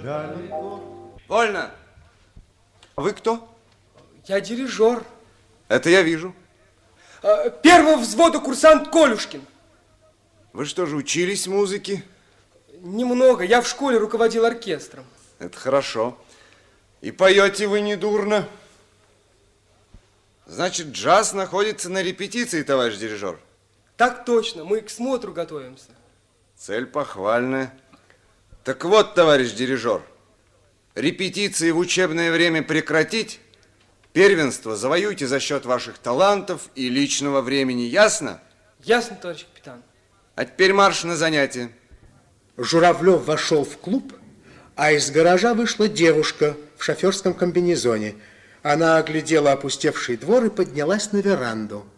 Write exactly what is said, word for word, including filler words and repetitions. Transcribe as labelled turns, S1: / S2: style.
S1: далеко.
S2: Вольно. Вы кто?
S3: Я дирижер.
S2: Это я вижу.
S3: Первого взвода курсант Колюшкин.
S2: Вы что же, учились музыке?
S3: Немного. Я в школе руководил оркестром.
S2: Это хорошо. И поете вы недурно. Значит, джаз находится на репетиции, товарищ дирижер?
S3: Так точно. Мы к смотру готовимся.
S2: Цель похвальная. Так вот, товарищ дирижер, репетиции в учебное время прекратить, первенство завоюйте за счет ваших талантов и личного времени. Ясно?
S3: Ясно, товарищ капитан.
S2: А теперь марш на занятия.
S4: Журавлев вошел в клуб, а из гаража вышла девушка в шоферском комбинезоне. Она оглядела опустевший двор и поднялась на веранду.